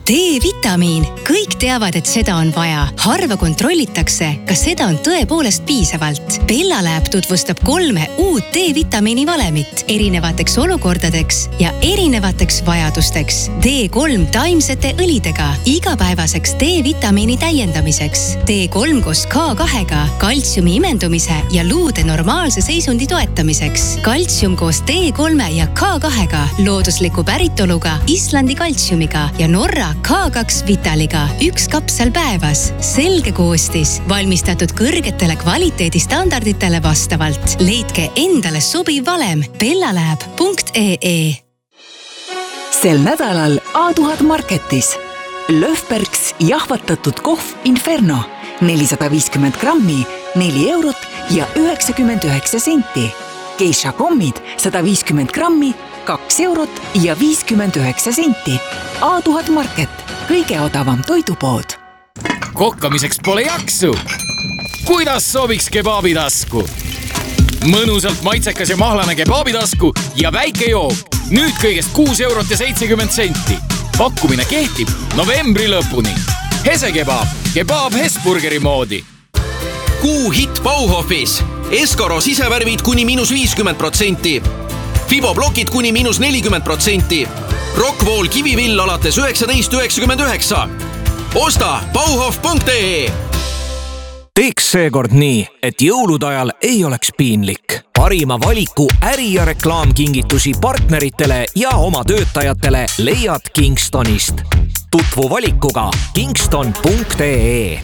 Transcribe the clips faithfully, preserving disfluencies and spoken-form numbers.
D-vitamiin. Kõik teavad, et seda on vaja. Harva kontrollitakse, kas seda on tõepoolest piisavalt. Bellalab tutvustab kolme uut D-vitamiini valemit erinevateks olukordadeks ja erinevateks vajadusteks. D kolm taimsete õlidega igapäevaseks D-vitamiini täiendamiseks. D kolm koos K kahega kaltsiumi imendumise ja luude normaalse seisundi toetamiseks. Kaltsium koos D kolme ja K kahega loodusliku päritoluga Islandi kaltsiumiga ja Norra K kaks Vitaliga. Üks kapsel päevas. Selge koostis. Valmistatud kõrgetele kvaliteedistandarditele vastavalt. Leidke endale sobiv valem bellalab punkt ee ee. Sel nädalal A tuhat Marketis. Löfbergs jahvatatud kohv Inferno. nelisada viiskümmend grammi, neli eurot ja üheksakümmend üheksa senti. Geisha kommid sada viiskümmend grammi, kaks eurot ja viiskümmend üheksa senti. A tuhat Market, kõige odavam toidupood. Kokkamiseks pole jaksu. Kuidas sobiks kebaabitasku? Mõnusalt maitsekas ja mahlane kebaabitasku ja väike jook. Nüüd kõigest kuus eurot ja seitsekümmend senti. Pakkumine kehtib novembri lõpuni. Hese kebaab, kebaab Hesburgeri moodi. Kuu hitt Bauhofis. Eskaro sisevärvid kuni miinus viiskümmend protsenti. Fiboblokid kuni miinus nelikümmend protsenti. Rockwool kivivill alates üheksateist üheksakümmend üheksa. Osta bauhof punkt ee. Teeks seekord nii, et jõulude ajal ei oleks piinlik. Parima valiku äri- ja reklaamkingitusi partneritele ja oma töötajatele leiad Kingstonist. Tutvu valikuga kingston punkt ee.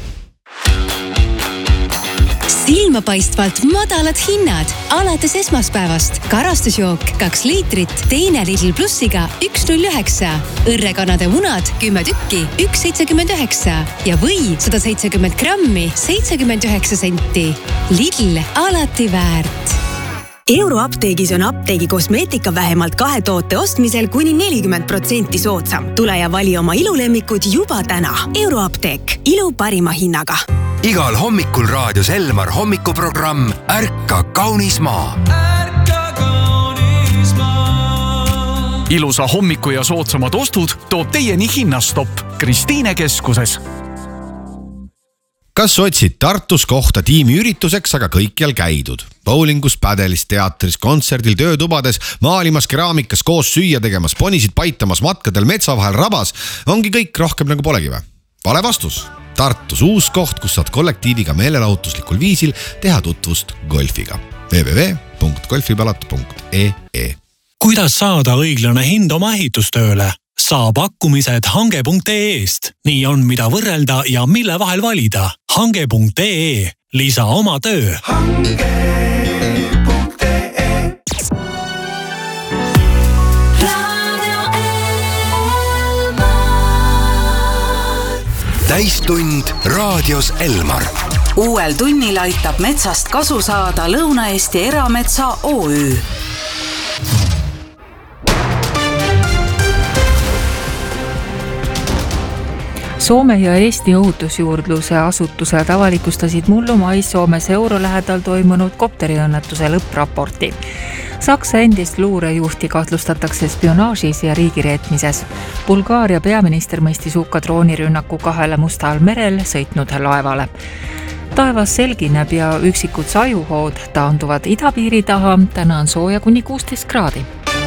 Silmapaistvalt madalad hinnad. Alates esmaspäevast karastusjook kaks liitrit, teine Lidl plussiga üks null üheksa. Õrrekanade munad kümme tükki, üks seitsekümmend üheksa ja või sada seitsekümmend grammi, seitsekümmend üheksa senti. Lidl alati väärt. Euroapteegis on apteegi kosmeetika vähemalt kahe toote ostmisel kuni nelikümmend protsenti soodsam. Tule ja vali oma ilulemmikud juba täna. Euroapteek. Ilu parima hinnaga. Igal hommikul raadios Elmar hommikuprogramm Ärka kaunis maa. Ärka kaunis maa. Ilusa hommiku ja soodsamad ostud toob teieni Hinnastopp Kristiine keskuses. Kas otsid Tartus kohta tiimiürituseks, aga kõikjal käidud? Bowlingus, pädelis, teatris, kontserdil, töötubades, maalimas, keraamikas, koos süüa tegemas, ponisid paitamas, matkadel, metsa vahel, rabas. Ongi kõik rohkem nagu polegi või? Vale vastus. Tartus uus koht, kus saad kollektiiviga meelelahutuslikul viisil teha tutvust golfiga. w w w punkt golfipalat punkt ee e. Kuidas saada õiglane hind oma ehitustööle? Saa pakkumised hange punkt ee-st. Nii on mida võrrelda ja mille vahel valida. hange punkt ee. Lisa oma töö. hange punkt ee. Täistund raadios Elmar. Uuel tunnil aitab metsast kasu saada Lõuna-Eesti Erametsa O Ü. Soome ja Eesti ohutusjuurdluse asutused avalikustasid mullu mais Soomes euro lähedal toimunud kopteriõnnetuse lõppraporti. Saksa endist luurejuhti kahtlustatakse spionaažis ja riigireetmises. Bulgaaria peaminister mõistis hukka droonirünnaku kahele Mustal merel sõitnud laevale. Taevas selgineb ja üksikud sajuhood taanduvad idapiiri taha, täna on sooja kuni kuusteist kraadi.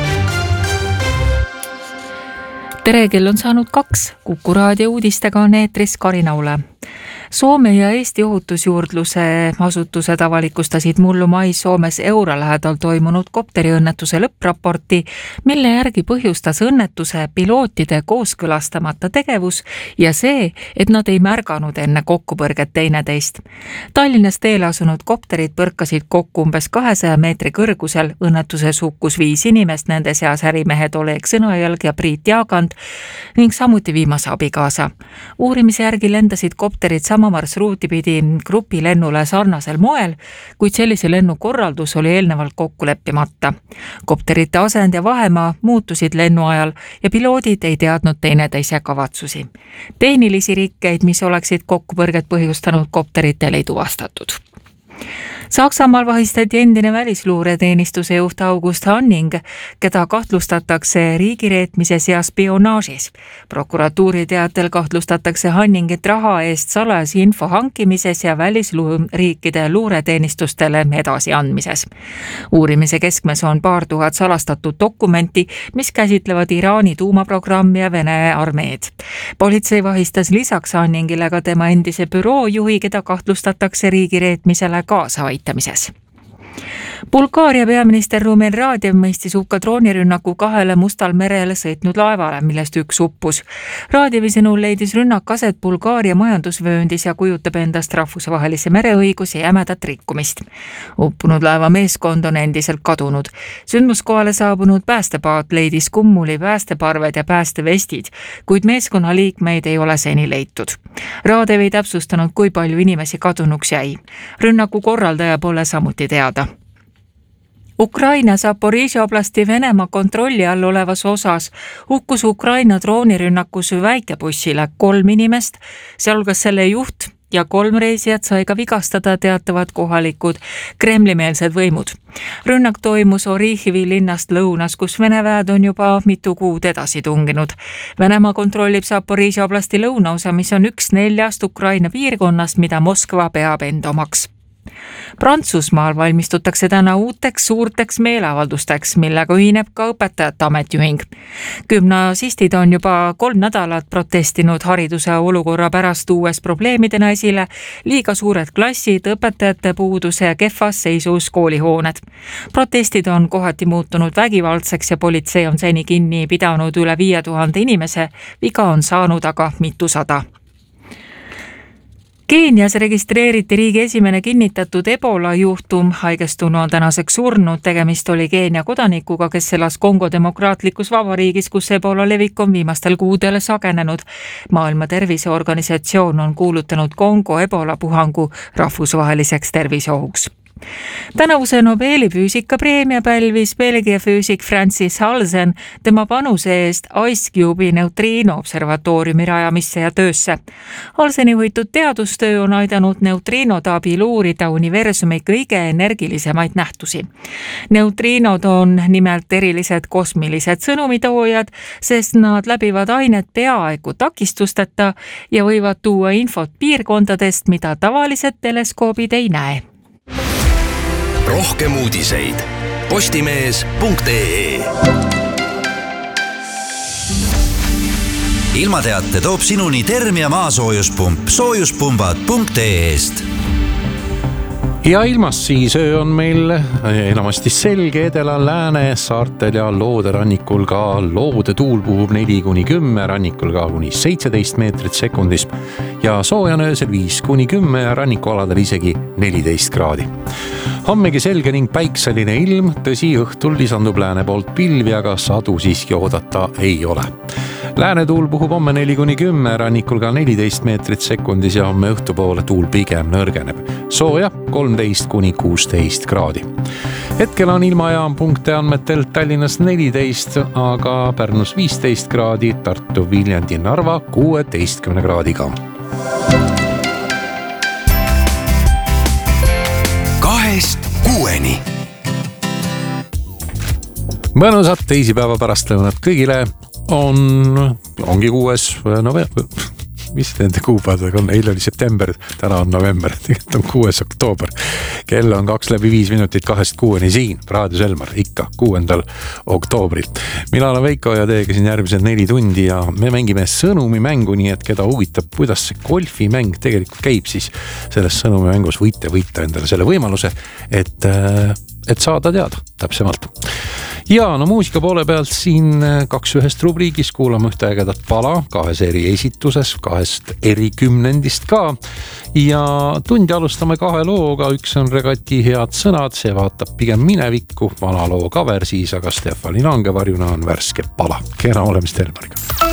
Tere, kell on saanud kaks. Kuku raadio uudistega on eetris Karina Ule. Soome ja Eesti ohutusjuurdluse asutused avalikustasid mullu mais Soomes euro lähedal toimunud kopteriõnnetuse lõppraporti, mille järgi põhjustas õnnetuse pilootide kooskõlastamata tegevus ja see, et nad ei märganud enne kokkupõrget teineteist. Tallinnas teele asunud kopterid põrkasid kokku umbes kahesaja meetri kõrgusel, õnnetuses hukkus viis inimest, nende seas ärimehed Oleg Sõnajalg ja Priit Jaagand ning samuti viimase abikaasa. Uurimise järgi lendasid kopterid sama marsruuti pidi grupi lennule sarnasel moel, kuid sellise lennu korraldus oli eelnevalt kokku leppimata. Kopterite asend ja vahemaa muutusid lennu ajal ja piloodid ei teadnud teineteise kavatsusi. Tehnilisi rikkeid, mis oleksid kokkupõrget põhjustanud kopteritel, ei tuvastatud. Saksamaal vahistati endine välisluureteenistuse juht August Hanning, keda kahtlustatakse riigireetmises ja spionaažis. Prokuratuuri teatel kahtlustatakse Hanningit raha eest salajasi info hankimises ja välisriikide luureteenistustele edasi andmises. Uurimise keskmes on paar tuhat salastatud dokumenti, mis käsitlevad Iraani tuumaprogrammi ja Vene armeed. Politsei vahistas lisaks Hanningile ka tema endise büroo juhi, keda kahtlustatakse riigireetmisele kaasa aitamises. Bulgaaria peaminister Rumen Radev mõistis hukka droonirünnaku kahele Mustal merele sõitnud laevale, millest üks uppus. Radevi sõnul leidis rünnak aset Bulgaaria majandusvööndis ja kujutab endast rahvusvahelise mereõiguse jämedat rikkumist. Uppunud laeva meeskond on endiselt kadunud. Sündmuskohale saabunud päästepaat leidis kummuli päästeparved ja päästevestid, kuid meeskonna liikmeid ei ole seni leitud. Radev ei täpsustanud, kui palju inimesi kadunuks jäi. Rünnaku korraldaja pole samuti teada. Ukraina Zaporižžja oblasti Venemaa kontrolli all olevas osas hukkus Ukraina droonirünnakus väikebussile kolm inimest, sealhulgas selle juht ja kolm reisijat sai ka vigastada, teatavad kohalikud kremlimeelsed võimud. Rünnak toimus Orihivi linnast lõunas, kus Vene väed on juba mitu kuud edasi tunginud. Venemaa kontrollib Zaporižžja oblasti lõunaosa, mis on üks neljast Ukraina piirkonnast, mida Moskva peab enda omaks. Prantsusmaal valmistutakse täna uuteks suurteks meeleavaldusteks, millega ühineb ka õpetajate ametiühing. Gümnasistid on juba kolm nädalat protestinud hariduse olukorra pärast uues probleemidena esile, liiga suured klassid, õpetajate puuduse ja kehvas seisus koolihooned. Protestid on kohati muutunud vägivaldseks ja politsei on seni kinni pidanud üle viie tuhande inimese, viga on saanud aga mitusada. Keenias registreeriti riigi esimene kinnitatud Ebola juhtum, haigestunu on tänaseks surnud, tegemist oli Keenia kodanikuga, kes elas Kongo demokraatlikus vabariigis, kus Ebola levik on viimastel kuudel sagenenud. Maailma terviseorganisatsioon on kuulutanud Kongo Ebola puhangu rahvusvaheliseks terviseohuks. Tänavuse Nobeli füüsikapreemia pälvis Belgia füüsik Francis Halsen tema panuse eest Ice Cube'i neutriino observatooriumi rajamisse ja töösse. Halseni juhitud teadustöö on aidanud neutriinode abil uurida universumi kõige energilisemaid nähtusi. Neutriinod on nimelt erilised kosmilised sõnumitoojad, sest nad läbivad ainet peaaegu takistusteta ja võivad tuua infot piirkondadest, mida tavalised teleskoobid ei näe. Rohkem uudiseid postimees punkt ee. Ilmateate toob sinuni Termia maasoojuspump soojuspumbad punkt ee-st. Ja ilmas siis öö on meil enamasti selge edela lääne saartel ja loode rannikul ka loode tuul puhub neli kuni kümme, rannikul ka kuni seitseteist meetrit sekundis ja sooja on öösel viis kuni kümme ja rannikualadel isegi neliteist kraadi. Hommegi selge ning päikseline ilm, tõsi õhtul lisandub lääne poolt pilvi, aga sadu siiski oodata ei ole. Lääne tuul puhub homme neli kuni kümme, rannikul ka neliteist meetrit sekundis ja homme õhtupoole tuul pigem nõrgeneb. Sooja kolmteist kuni kuusteist kraadi. Hetkel on ilmajaam punkte andmetel Tallinnas neliteist, aga Pärnus viisteist kraadi, Tartu, Viljandi, Narva kuueteistkümne kraadiga. Kahest kuueni. Mõnusat teisipäeva pärastlõunat kõigile. On, ongi kuues november, mis nende kuupäevadega on, eile oli september, täna on november, tegelikult on kuues oktoober. Kell on kaks läbi viis minutit kahest kuueni siin, Raadio Selmar, ikka kuuendal oktoobril. Mina olen Veiko ja teiega siin järgmised neli tundi ja me mängime sõnumimängu, nii et keda huvitab, kuidas see golfimäng tegelikult käib, siis selles sõnumimängus võite võita endale selle võimaluse, et, et saada teada täpsemalt. Ja no muusika poole pealt siin kaks ühest rubriigis kuulame ühte ägedat pala kahes eri esituses, kahest eri kümnendist ka ja tundi alustame kahe looga, üks on Regati head sõnad, see vaatab pigem minevikku, vana loo cover siis, aga Stefani Langevarjuna on värske pala. Kena olemist Elmariga.